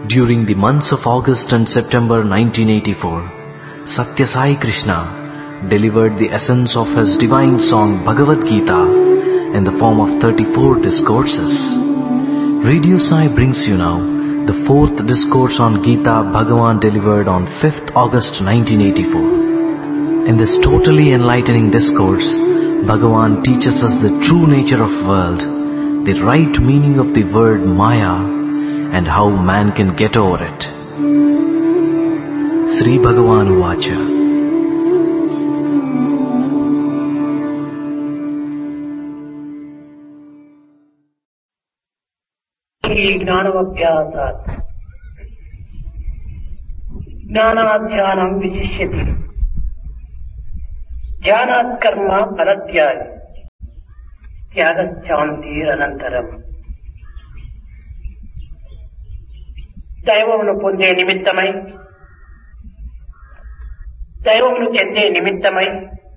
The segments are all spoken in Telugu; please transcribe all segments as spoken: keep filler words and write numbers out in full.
During the months of August and September nineteen eighty-four, Satya Sai Krishna delivered the essence of his divine song Bhagavad Gita in the form of thirty-four discourses. Radio Sai brings you now the fourth discourse on Gita Bhagavan delivered on fifth August nineteen eighty-four. In this totally enlightening discourse, Bhagavan teaches us the true nature of world, the right meaning of the word Maya, and how man can get over it. Sri Bhagavan Vacha. జ్ఞానమభ్యాసాత్ జ్ఞానాధ్యానం విశిష్యతి ధ్యానాత్ కర్మ ఫలత్యాగి త్యాగశాంతిరనంతరం. దైవమును పొందే నిమిత్తమై, దైవమును చెందే నిమిత్తమై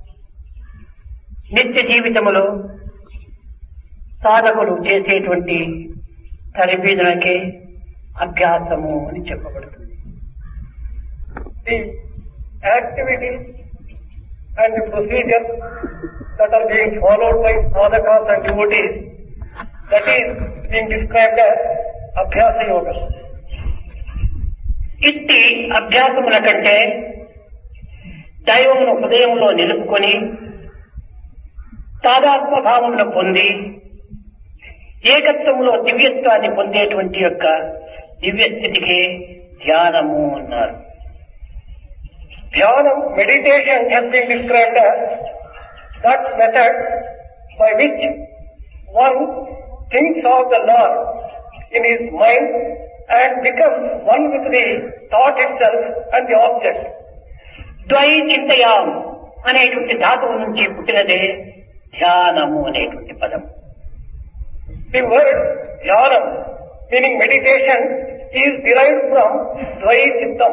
నిత్య జీవితములో సాధకులు చేసేటువంటి తరబీదులకే అభ్యాసము అని చెప్పబడుతుంది. The activities and the procedures that are being followed by sadhakas and devotees, that is being described as Abhyasa Yoga. ఇట్టి అభ్యాసముల కంటే దైవమును హృదయంలో నిలుపుకొని తాదాత్మ భావమును పొంది ఏకత్వంలో దివ్యత్వాన్ని పొందేటువంటి యొక్క దివ్య స్థితికి ధ్యానము అన్నారు. Dhyanam, meditation has been described as that method by which one thinks of the Lord in his mind and becomes one with the thought itself and the object. ద్వై చింతయాం అనేటువంటి ధాతువు నుంచి పుట్టినదే ధ్యానము అనేటువంటి పదం. The word dhyanam, meaning meditation, is derived from dvai chittam.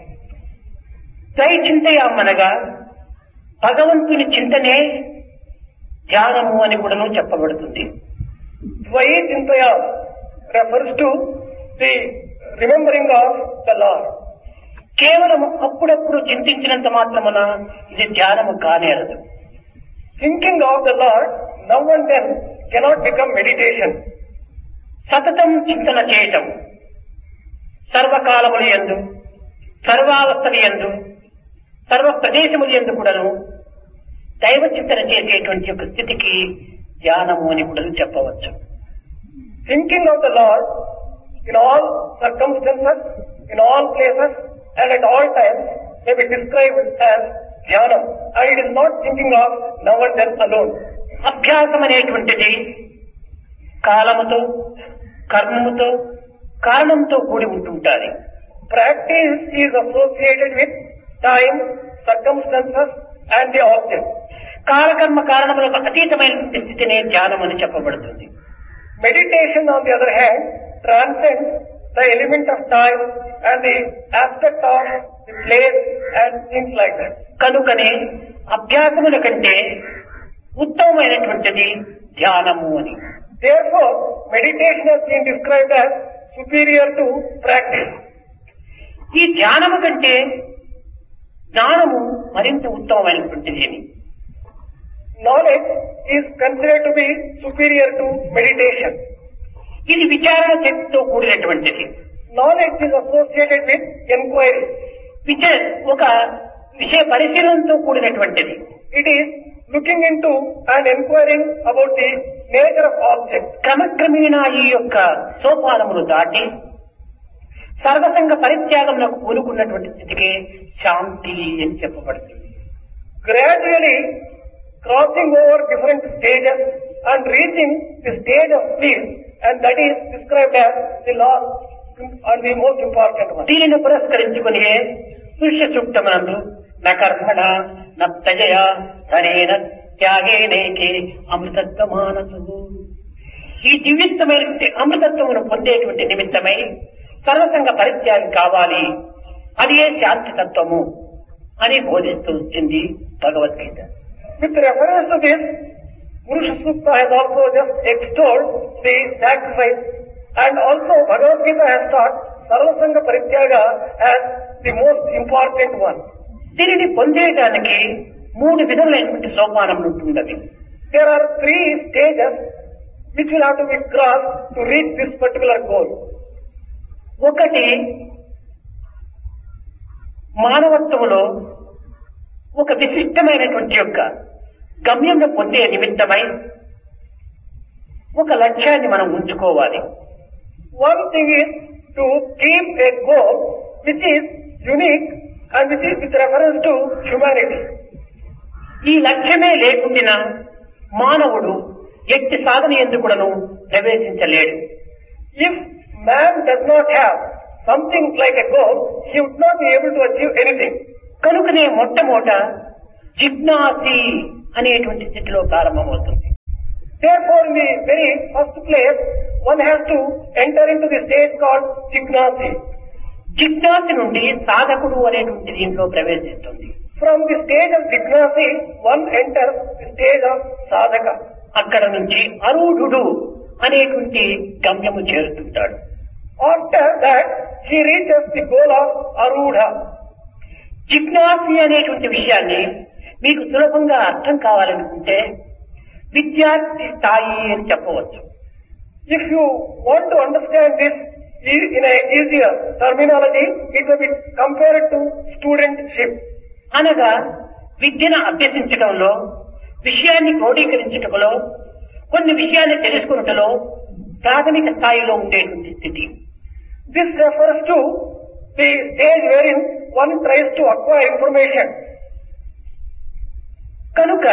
ద్వై చింతయాం అనగా భగవంతుని చింతనే ధ్యానము అని కూడాను చెప్పబడుతుంది. Dvai chintayam refers to the remembering of the Lord. కేవలం అప్పుడప్పుడు చింతించినంత మాత్రమున ఇది ధ్యానము కానేరదు. Thinking of the Lord now and then cannot become meditation. సతతం చింతన చేయటం, సర్వకాలములు యందు, సర్వావస్థలు యందు, సర్వ ప్రదేశములు యందు కూడాను దైవ చింతన చేసేటువంటి ఒక స్థితికి ధ్యానము అని కూడా చెప్పవచ్చు. Thinking of the Lord in all circumstances, in all places and at all times may be described as dhyanam, and it is not thinking of now and then alone. అభ్యాసం అనేటువంటిది కాలముతో, కర్మముతో, కారణంతో కూడి ఉంటుంటారు. Practice is associated with time, circumstances and the object. కాలకర్మ కారణములకు అతీతమైన స్థితినే ధ్యానం అని చెప్పబడుతుంది. Meditation, on the other hand, transcends the element of time and the aspect of the place and things like that. కనుకనే అభ్యాసముల కంటే ఉత్తమమైనటువంటిది ధ్యానము అని. Therefore, meditation has been described as superior to practice. ఈ ధ్యానము కంటే జ్ఞానము మరింత ఉత్తమమైనటువంటిది అని. Knowledge is considered to be superior to meditation. ఇది విచారణ శక్తితో కూడినటువంటిది. Knowledge is associated with inquiry. విచార ఒక విషయ పరిశీలనతో కూడినటువంటిది. It is looking into and inquiring about the nature of object. క్రమక్రమేణా ఈ యొక్క సోపానములు దాటి సర్వసంగ పరిత్యాగములకు కూరుకున్నటువంటి స్థితికి శాంతి అని చెప్పబడుతుంది. Gradually crossing over different stages and reaching the stage of peace, and that is described as the last and the most important one. దీనిని పురస్కరించుకుని పురుష సూక్తమునందు న కర్మణ న త్యజయ ధనేన త్యాగేనేకే అమృతత్వమానసు. ఈ దివ్యత్వమైన అమృతత్వమును పొందేటువంటి నిమిత్తమై సర్వసంగ పరిత్యాగం కావాలి, అది ఏ శాంతి తత్వము అని బోధిస్తూ వచ్చింది Bhagavad Gita. With reference to this, Purusha Sukta has also just extolled the sacrifice, and also Bhagavad Gita has taught Sarvasanga Parityaga as the most important one. దీనిని పొందేయడానికి మూడు విధములైనటువంటి సోపానములు ఉంటున్నవి. There are three stages which will have to be crossed to reach this particular goal. ఒకటి మానవత్వములో ఒక విశిష్టమైనటువంటి యొక్క గమ్యంను పొందే నిమిత్తమై ఒక లక్ష్యాన్ని మనం ఉంచుకోవాలి. One thing is to keep a goal which is unique and which is with reference to humanity. ఈ లక్ష్యమే లేకుండా మానవుడు ఎట్టి సాధన ఎందుకుడను ప్రవేశించలేడు. If man does not have something like a goal, he would not be able to achieve anything. కనుకనే మొట్టమొదట జిజ్ఞాసి అనేటువంటి స్థితిలో ప్రారంభమవుతుంది. Therefore, in the very first place, one has to enter into the stage called జిజ్ఞాసి. జిజ్ఞాసి నుండి సాధకుడు అనేటువంటి దీంట్లో ప్రవేశిస్తుంది. From the stage of జిజ్ఞాసి, one enters the stage of సాధక. అక్కడ నుంచి అరూఢుడు అనేటువంటి గమ్యము చేరుతుంటాడు. After that, he reaches the goal of arudha. జిజ్ఞాసి అనేటువంటి విషయాన్ని మీకు సులభంగా అర్థం కావాలనుకుంటే విద్యార్థి స్థాయి అని చెప్పవచ్చు. If you want to understand this in a easier terminology, it will be compared to studentship. అనగా విద్యను అభ్యసించడంలో, విషయాన్ని క్రోడీకరించటంలో, కొన్ని విషయాన్ని తెలుసుకున్నటలో ప్రాథమిక స్థాయిలో ఉండేటువంటి స్థితి. This refers to the stage wherein one tries to acquire information. కనుక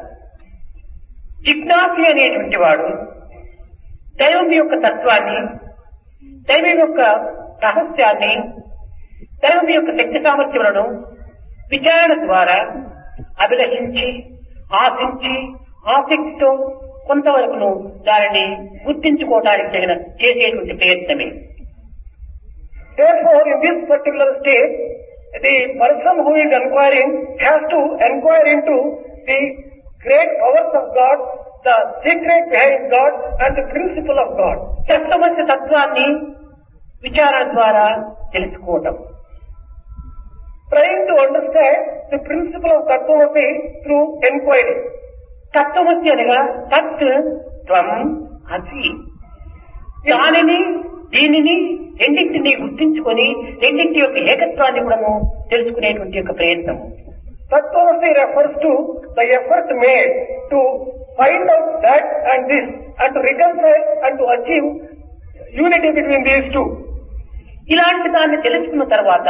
జిజ్ఞాసి అనేటువంటి వాడు దైవం యొక్క తత్వాన్ని, దైవం యొక్క రహస్యాన్ని, దైవం యొక్క శక్తి సామర్థ్యములను విచారణ ద్వారా అభిలషించి, ఆశించి, ఆసక్తితో కొంతవరకును దానిని గుర్తించుకోవడానికి తగిన చేసేటువంటి ప్రయత్నమే. Therefore, in this particular stage, the person who is inquiring has to inquire into the great powers of God, the secret behind God and the principle of God. తత్వమసి తత్వాన్ని విచారణ ద్వారా తెలుసుకోవటం. Trying to understand the principle of Tattvamasi through inquiry. తత్వమసి అనగా తత్ త్వం అసి. దానిని దీనిని రెండింటిని గుర్తించుకొని రెండింటి యొక్క ఏకత్వాన్ని కూడా తెలుసుకునేటువంటి యొక్క ప్రయత్నం. Tattvamasi refers to the effort made to find out that and this and to reconcile and to achieve unity between these two. ఇలాంటి దాన్ని తెలుసుకున్న తర్వాత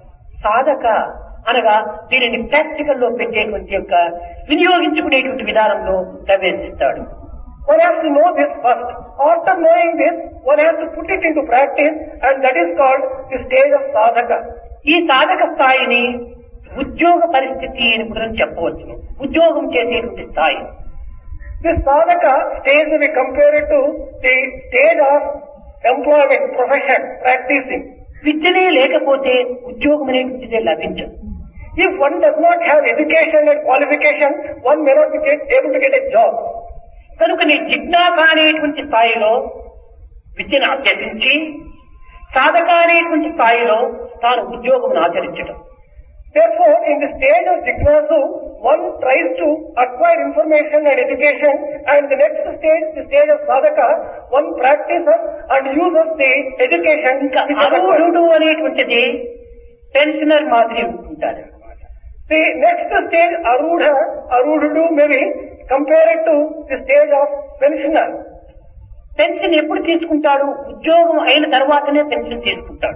సాధక అనగా దీనిని ప్రాక్టికల్ లో పెట్టేటువంటి యొక్క వినియోగించుకునేటువంటి విధానంలో ప్రవేశిస్తాడు. One has to know this first. After knowing this, one has to put it into practice and that is called the stage of sadhaka. ఈ సాధక స్థాయిని ఉద్యోగ పరిస్థితి అని కూడా చెప్పవచ్చు. ఉద్యోగం చేసేటువంటి స్థాయి. This sadhaka stage will be compared to the stage of employment, profession, practicing. విద్యనే లేకపోతే ఉద్యోగం అనేటువంటిదే లభించదు. If one does not have education and qualification, one may not be able to get a job. కనుక నీ జిజ్ఞాస అనేటువంటి స్థాయిలో విద్యను అభ్యసించి సాధక అనేటువంటి స్థాయిలో తాను ఉద్యోగం ఆచరించడం. Therefore, in the stage of Jignasu, one tries to acquire information and education, and the next stage, the stage of Sadhaka, one practices and uses the education. అరూఢుడు అనేటువంటిది పెన్షనర్ మాదిరి ఉంటుంటారు. The next stage, Arudha, Arudhudu may be compared to the stage of pensioner. Pension ఎప్పుడు తీసుకుంటాడు? ఉద్యోగం అయిన తర్వాతనే పెన్షన్ తీసుకుంటాడు.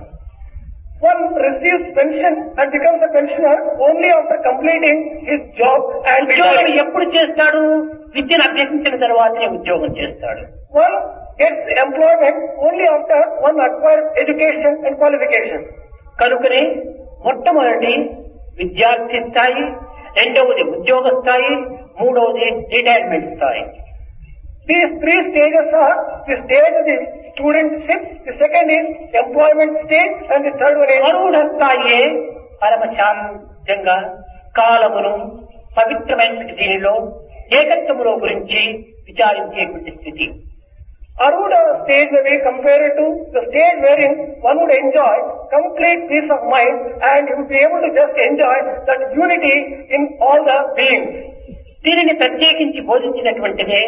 One receives pension and becomes a pensioner only after completing his job and ఉద్యోగం ఎప్పుడు చేస్తాడు? విద్యను అభ్యసించిన తర్వాతనే ఉద్యోగం చేస్తాడు. One gets employment only after one acquires education and qualification. కనుకనే మొట్టమొదటి విద్యార్థి స్థాయి, రెండవది ఉద్యోగ స్థాయి, మూడవది రిటైర్మెంట్ స్థాయి. These three stages are the stage of the studentship, the second is employment stage, and the third one is అరూఢ స్థాయి. పరమశాంతంగా కాలమును పవిత్రమైన దీనిలో ఏకత్వములో గురించి విచారించేటువంటి స్థితి. Aruda stage may be compared to the stage wherein one would enjoy complete peace of mind and you would be able to just enjoy that unity in all the beings. దీనిని ప్రత్యేకించి బోధించినటువంటిదే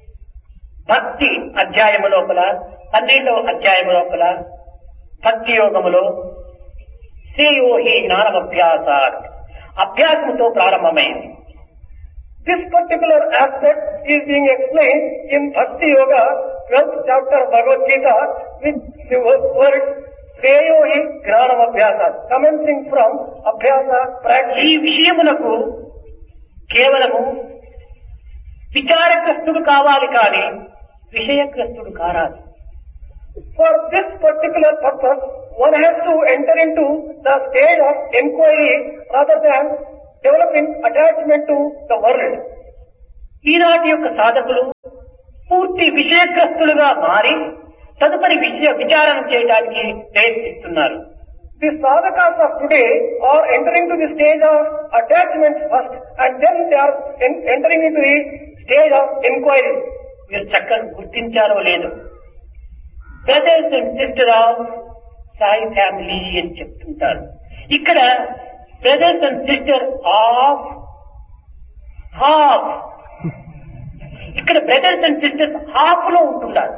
భక్తి అధ్యాయము లోపల పన్నెండవ అధ్యాయము లోపల భక్తి యోగములో శ్రేయోహి జ్ఞానమభ్యాసాత్ అభ్యాసముతో ప్రారంభమైంది. This particular aspect is being explained in Bhakti Yoga, twelfth chapter of Bhagavad Gita, with the word Shreyohi Gnanam Abhyasa, commencing from Abhyasa practice. ఈ విషయమునకు కేవలము విచారగ్రస్తుడు కావాలి కానీ విషయగ్రస్తుడు కారాదు. For this particular purpose, one has to enter into the stage of inquiry rather than developing attachment to the world. ఈనాటి యొక్క సాధకులు పూర్తి విషయగ్రస్తులుగా మారి తదుపరి విషయ విచారణ చేయడానికి ప్రయత్నిస్తున్నారు. The sadhakas of today are entering to the stage of attachment first and then they are en- entering into the stage of inquiry. మీరు చక్కగా గుర్తించారో లేదు, brothers and sister of Sai family అని చెప్తుంటారు. ఇక్కడ brothers and sister of half, ఇక్కడ బ్రదర్స్ అండ్ సిస్టర్స్ హాఫ్ లో ఉంటున్నారు.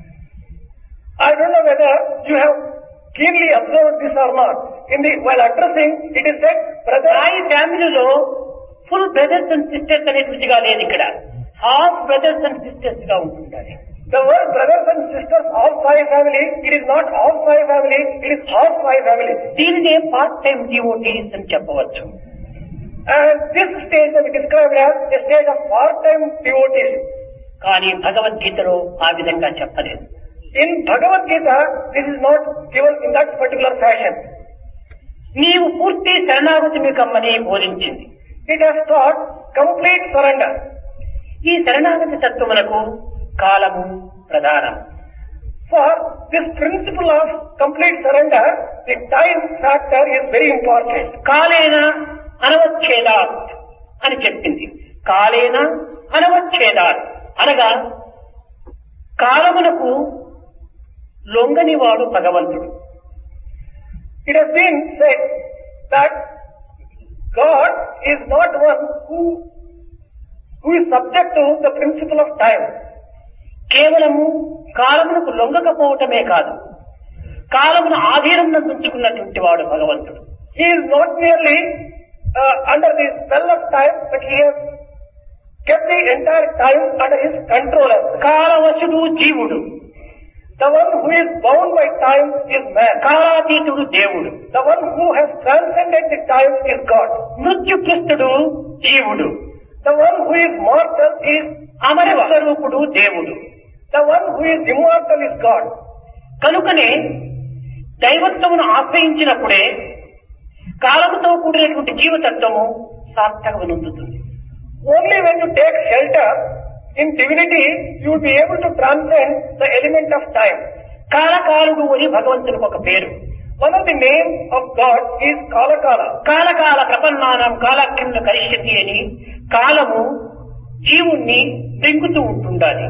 I don't know whether you have keenly observed this or not. In the while addressing, it is said, brother. Sai ఫ్యామిలీలో ఫుల్ బ్రదర్స్ అండ్ సిస్టర్స్ అనేటువంటిగా లేదు, ఇక్కడ హాఫ్ బ్రదర్స్ అండ్ సిస్టర్స్ గా ఉంటుంటారు. The word brothers and sisters of Sai family, it is not of Sai family, it is half Sai family. దీనినే పార్ట్ టైం డివోటీస్ అని చెప్పవచ్చు. And this stage may be described as a stage of part-time devotees. కానీ భగవద్గీతలో ఆ విధంగా చెప్పలేదు. In Bhagavad Gita, this is not given in that particular fashion. నీవు పూర్తి శరణాగతి మీకమ్మని బోధించింది. It has taught complete surrender. ఈ శరణాగతి తత్వములకు కాలము ప్రధానం. For this principle of complete surrender, the time factor is very important. కాలేన అనవచ్ఛేదాత్ అని చెప్పింది. కాలేన అనవచ్ఛేదాత్ అనగా కాలమునకు లొంగనివాడు భగవంతుడు. It has been said that God is not one who who is subject to the principle of time. కేవలము కాలమునకు లొంగకపోవటమే కాదు, కాలమును ఆధీనంలో ఉంచుకున్నటువంటి వాడు భగవంతుడు. He is not merely uh, under the spell of time, but he has kept the entire time under his control. కాలవశుడు జీవుడు. The one who is bound by time is man. కాలాతీతుడు దేవుడు. The one who has transcended the time is God. మృత్యుగ్రస్తుడు జీవుడు. The one who is mortal is అమర స్వరూపుడు దేవుడు. The one who is immortal is God. కనుకనే దైవత్వమును ఆశ్రయించినప్పుడే కాలముతో కూడినటువంటి జీవతత్వము సార్థకమనుందుతుంది. Only when you take shelter in divinity, you will be able to transcend the element of time. కాలకాలుడు అని భగవంతునికి ఒక పేరు. One of the names of God is Kalakala. కాలకాల ప్రపన్నానం కాలక్రిములు కరిష్యతి అని కాలము జీవుణ్ణి పెంకుతూ ఉంటుండాలి.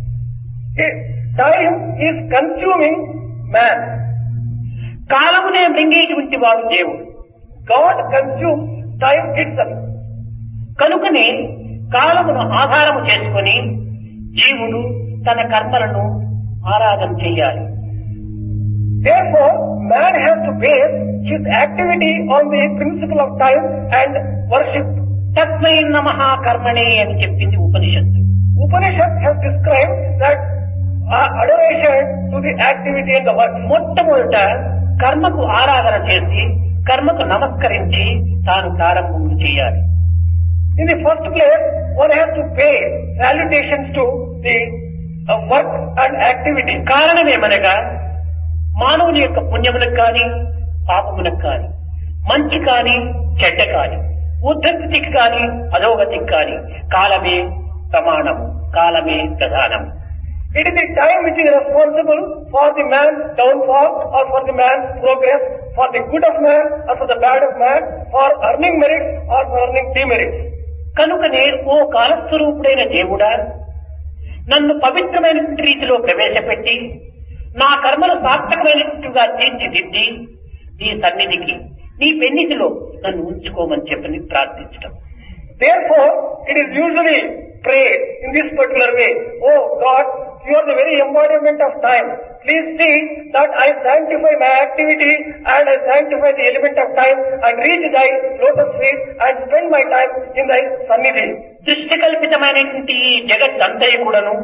Time is consuming man. కాలమునే మింగేటువంటి వాడు దేవుడు. God consumes time itself. కనుకనే కాలమును ఆధారము చేసుకొని జీవుడు తన కర్మలను ఆరాధన చేయాలి. Therefore, man has to base his activity on the principle of time and worship. తస్మై నమః కర్మణే అని చెప్పింది ఉపనిషత్తు. Upanishad has described that uh, adoration to the activity and the work. మొట్టమొదట కర్మకు ఆరాధన చేసి కర్మకు నమస్కరించి తాను ప్రారంభములు చేయాలి. In the first place, one has to pay salutations to the uh, work and activity. కారణమేమనగా మానవుని యొక్క పుణ్యములకు కాని పాపములకు కాని మంచి కాని చెడ్డ కాని ఉద్ధతికి కాని అధోగతికి కాని కాలమే ప్రమాణము, కాలమే ప్రధానం. It is the time which is responsible for the man's downfall or for the man's progress, for the good of man or for the bad of man, for earning merit or for earning demerit. కనుకనే ఓ కాలస్వరూపుడైన దేవుడా, నన్ను పవిత్రమైనటువంటి రీతిలో ప్రవేశపెట్టి నా కర్మలు సార్థకమైనట్టుగా తీర్చిదిద్ది నీ సన్నిధికి నీ పెన్నిధిలో నన్ను ఉంచుకోమని చెప్పని ప్రార్థించడం. Therefore, it is usually prayed in this particular way. Oh God, you are the very embodiment of time. Please see that I sanctify my activity and I sanctify the element of time and reach thy lotus feet and spend my time in thy sannidhi. దృష్టి కల్పితమైనటువంటి ఈ జగత్తంతయు కూడాను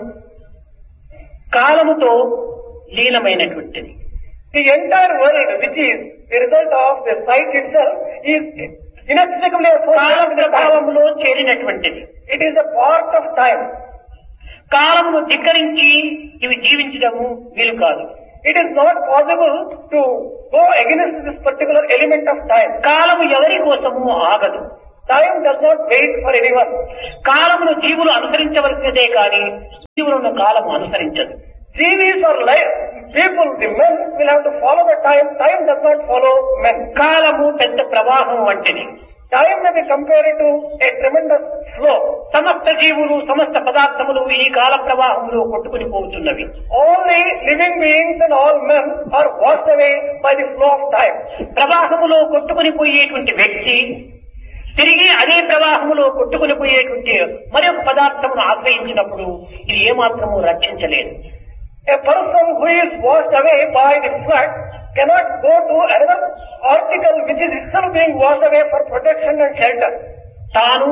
కాలముతో లీనమైనటువంటిది. The entire world, which is the result of the sight itself, is inextricably కాల associated with time. ప్రభావంలో చేరినటువంటిది. It is a part of time. కాలమును ధిక్కరించి ఇవి జీవించడము వీలు కాదు. It is not possible to go against this particular element of time. కాలము ఎవరి కోసము ఆగదు. Time does not wait for anyone. కాలమును జీవులు అనుసరించవలసినదే కానీ జీవులను కాలము అనుసరించదు. Jivis or life, people, the men will have to follow the time. Time does not follow men. కాలము పెద్ద ప్రవాహం వంటిది. Time may be compared to a tremendous flow. సమస్త జీవులు సమస్త పదార్థములు ఈ కాల ప్రవాహంలో కొట్టుకుని పోతున్నవి. All the living beings and all men are washed away by the flow of time. ప్రవాహములో కొట్టుకుని పోయేటువంటి వ్యక్తి తిరిగి అదే ప్రవాహములో కొట్టుకుని పోయేటువంటి మరొక పదార్థమును ఆశ్రయించినప్పుడు ఇది ఏమాత్రము రక్షించలేదు. A person who is washed away by the flood cannot go to another article which is itself being washed away for protection and shelter. తాను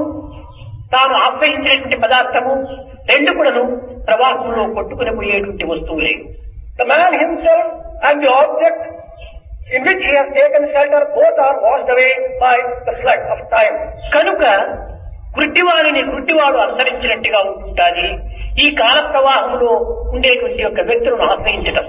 తాను ఆశ్రయించినటువంటి పదార్థము రెండు కూడాను ప్రవాహంలో కొట్టుకుని పోయేటువంటి వస్తువులే. The man himself and the object in which he has taken shelter both are washed away by the flood of time. కనుక గుడ్డివాడిని గుడ్డివాడు అనుసరించినట్టుగా ఉంటుంటాది ఈ కాల ప్రవాహంలో ఉండేటువంటి యొక్క వ్యక్తులను ఆశ్రయించటం.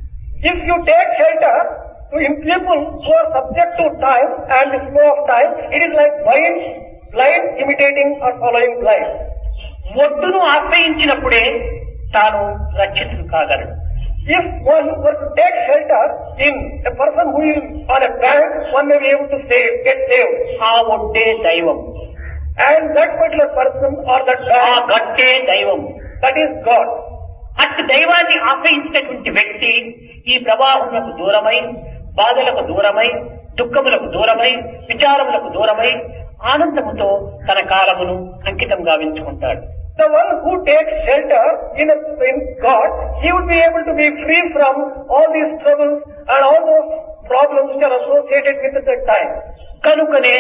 If you take shelter to in people who are subject to time and the flow of time, it is like blind, blind imitating or following blind. ఒడ్డును ఆశ్రయించినప్పుడే తాను రక్షితుడు కాగలడు. If one were to take shelter in a person who is on a bank, one may be able to save, get saved. ఆ ఒడ్డే దైవం, And that particular person or that ఆ bank, గట్టే దైవం. that is God. అట్టి దైవాన్ని ఆశ్రయించినటువంటి వ్యక్తి ఈ ప్రవాహములకు దూరమై, బాధలకు దూరమై, దుఃఖములకు దూరమై, విచారములకు దూరమై ఆనందముతో తన కాలమును అంకితం గావించుకుంటాడు. The one who takes shelter in, a, in God, he would be able to be free from all these troubles and all those problems which are associated with the time. కనుకనే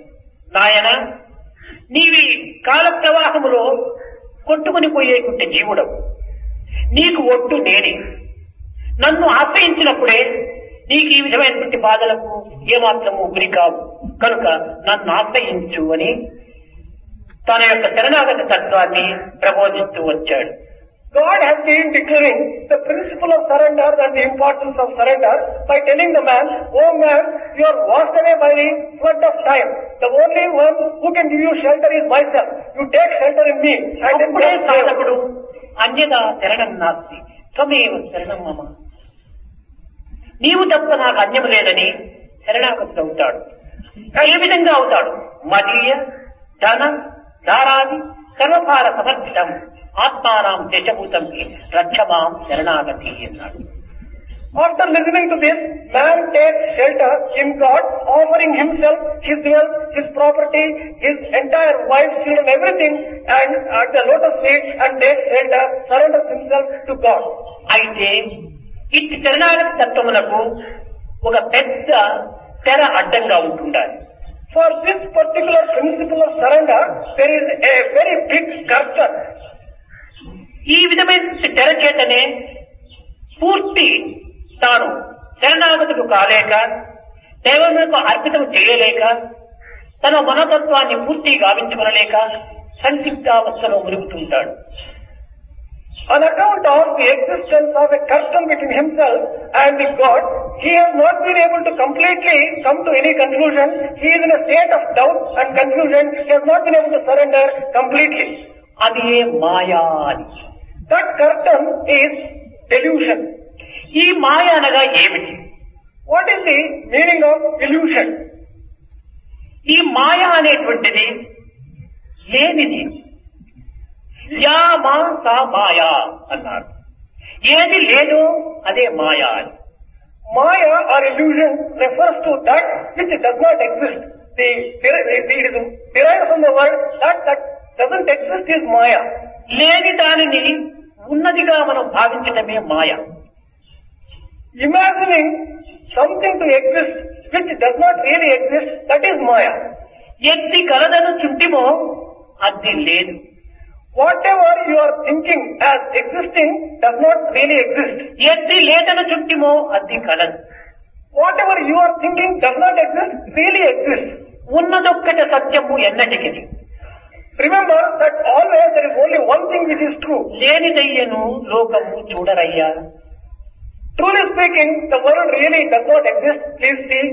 నాయన నీవి కాల ప్రవాహములో కొట్టుకుని పోయేటువంటి జీవుడవు. నీకు ఒట్టు నేనే. నన్ను ఆశ్రయించినప్పుడే నీకు ఈ విధమైనటువంటి బాధలకు ఏమాత్రము గురి కావు. కనుక నన్ను ఆశ్రయించు అని తన యొక్క శరణాగతి తత్వాన్ని ప్రబోధిస్తూ వచ్చాడు. God has been declaring the principle of surrender and the importance of surrender by telling the man, "Oh man, you are washed away by the flood of time. The only one who can give you shelter is myself. You take shelter in me and then అప్పుడే get saved." సాధకుడు అన్యదా శరణం నాస్తి త్వమేవ శరణం మమ, నీవు తప్ప నాకు అన్యము లేదని శరణాగతుడు అవుతాడు. ఏ విధంగా అవుతాడు? మదీయ ధన ధారాది సర్వకార సమర్పితం ఆత్మానాం దశభూతం రక్షమాం శరణాగతి అన్నాడు. After listening to this, man takes shelter in God, offering himself, his wealth, his property, his entire wife, children, everything, and at the lotus feet, and takes shelter, surrenders himself to God. అయితే ఇట్టి శరణాగతి తత్వమునకు ఒక పెద్ద తెర అడ్డంగా ఉంటుండాలి. For this particular principle of surrender, there is a very big curtain. ఈ విధమైన తెర చేతనే పూర్తి తాను శరణాగతుడు కాలేక, దైవములకు అర్పితం చేయలేక, తన మనతత్వాన్ని పూర్తి గావించుకొనలేక సందిగ్ధావస్థలో మురుగుతుంటాడు. On account of the existence of a curtain between himself and the God, he has not been able to completely come to any conclusion. He is in a state of doubt and confusion. He has not been able to surrender completely. అది మాయా అని. That curtain is delusion. ఈ మాయ అనగా ఏమిటి? What is the meaning of illusion? ఈ మాయ అనేటువంటిది లేనిది. యా మా సా మాయా అన్నారు. ఏది లేదో అదే మాయా అని. Maya or illusion refers to that which does not exist. The, the, the, the it is derived from the word that that doesn't exist is Maya. లేని దానిని ఉన్నదిగా మనం భావించడమే మాయ. Imagining something to exist which does not really exist, that is Maya. ఎత్తి కలదను చుంటిమో అది లేదు. Whatever you are thinking as existing does not really exist. ఎత్తి లేదను చుంటిమో అది కలదు. Whatever you are thinking does not exist really exists. ఉన్నదొక్కట సత్యము ఎన్నటికి. Remember that always there is only one thing which is true. లేనిదయ్యను లోకము చూడరయ్యా. Truly speaking, the world really does not exist. Please see.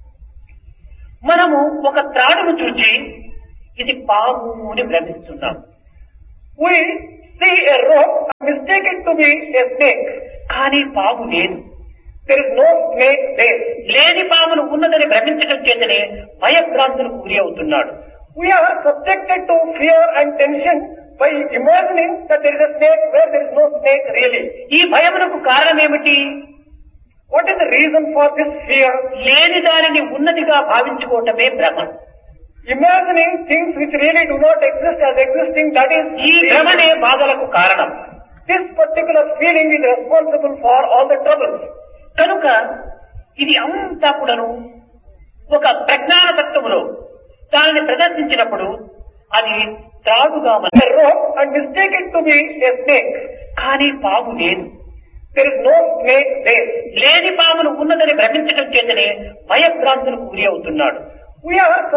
మనము ఒక త్రాడును చూచి ఇది పాము అని భ్రమిస్తున్నాం. We see a rope and mistake it to be a snake. కానీ పాము లేదు. There is no snake there. లేని పామును ఉన్నదని భ్రమించడం చేతనే భయభ్రాంతులకు గురి అవుతున్నాడు. We are subjected to fear and tension by imagining that there is a snake where there is no snake really. ఈ భయమునకు కారణమేమిటి? What is the reason for this fear? లేని దానిని ఉన్నదిగా భావించుకోవటమే భ్రమ. Imagining things which really do not exist as existing, that is ఈ భ్రమనే బాధలకు కారణం. This particular feeling is responsible for all the troubles. కనుక ఇది అంతా కూడాను ఒక ప్రజ్ఞాన తత్వములో దానిని ప్రదర్శించినప్పుడు అది త్రాడుగా A rope and mistake it to be a snake. కానీ పాము లేదు. There is no snake there. లేని పామును ఉన్నదని భ్రమించడం చేతనే భయభ్రాంతులకు గురి అవుతున్నాడు. We are